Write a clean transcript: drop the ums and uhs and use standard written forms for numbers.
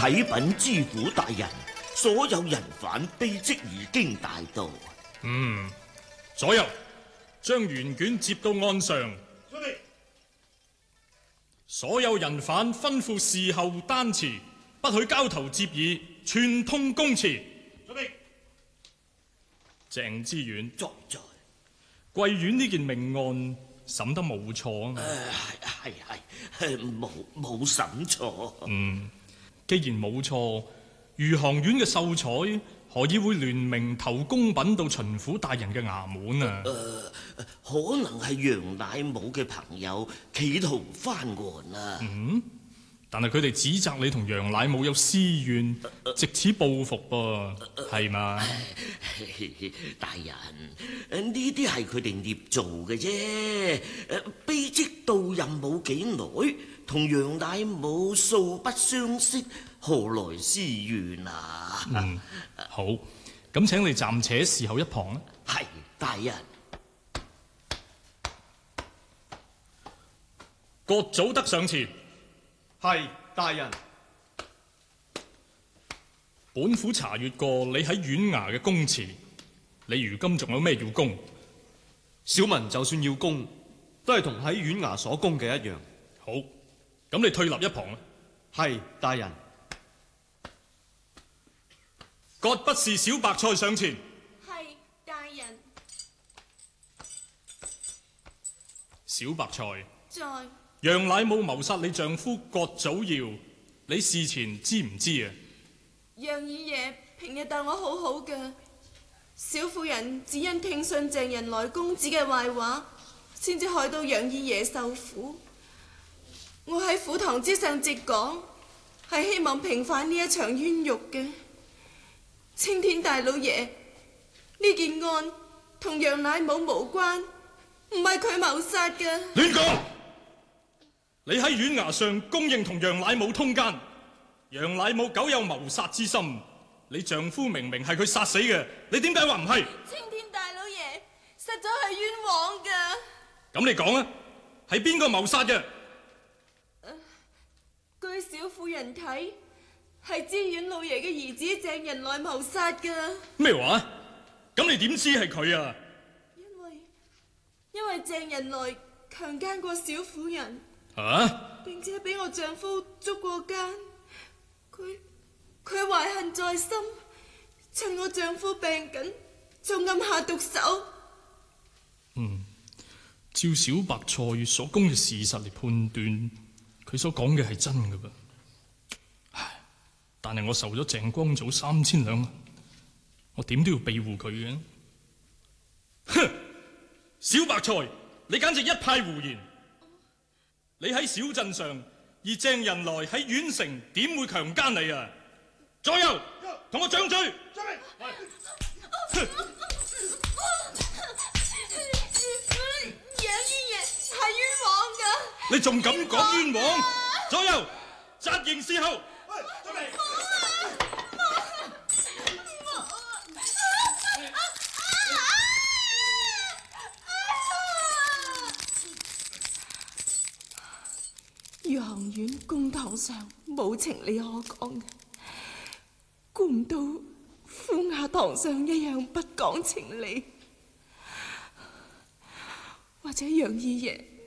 啟禀知府大人，所有人犯卑職已經帶到。 左右，將原卷接到案上。所有人犯吩咐事後單詞，不許交頭接耳，串通公詞。鄭知遠在。 貴縣呢件命案審得冇錯啊！ 係冇審錯。 既然冇錯，余杭縣嘅秀才何以會聯名投公品到巡撫大人嘅衙門啊？ 可能係楊乃武嘅朋友企圖翻案啊！ 但係佢哋指責你同楊乃武有私怨，藉此報復噃，係嘛？ 大人，呢啲係佢哋捏造嘅啫。卑職到任冇幾耐，同楊乃武素不相識，何來私怨啊？ 好，咁請你暫且侍候一旁啦。 係，大人。 葛祖德上前。 係，大人。 本府查閱過你喺縣衙嘅供詞，你如今仲有咩要供？ 小民就算要供，都係同喺縣衙所供嘅一樣。 好，咁你退立一旁啦。 係，大人。 葛筆事小白菜上前。 係，大人。 小白菜。 在。 楊乃武謀殺你丈夫葛祖耀，你事前知唔知啊？ 楊二爺平日待我好好嘅，小婦人只因聽信鄭仁來公子嘅壞話，先至害到楊二爺受苦。我喺府堂之上直講，係希望平反呢一場冤獄嘅。青天大老爺，呢件案同楊乃武無關，唔係佢謀殺嘅。 亂講！你喺縣衙上公認同楊乃武通姦，楊乃武久有謀殺之心，你丈夫明明係佢殺死嘅，你點解話唔係？ 青天大老爺，實在係冤枉噶。 咁你講啊，係邊個謀殺嘅？ 據小婦人睇，係知縣老爺嘅兒子鄭仁來謀殺噶。 咩話？咁你點知係佢啊？ 因為鄭仁來強姦過小婦人。並且俾我丈夫捉過奸，佢懷恨在心，趁我丈夫病緊，就暗下毒手。 照小白菜所供嘅事實嚟判斷，佢所講嘅係真嘅噃。但係我受咗鄭光祖3000兩，我點都要庇護佢嘅。哼！小白菜，你簡直一派胡言。你喺小鎮上，而鄭仁來喺縣城，點會強姦你啊？左右，同我掌嘴！ 楊二爺係冤枉噶！ 你仲敢講冤枉？左右，紮營侍候。 余杭縣公堂上冇情理可講嘅，估唔到府衙堂上一樣不講情理，或者楊二爺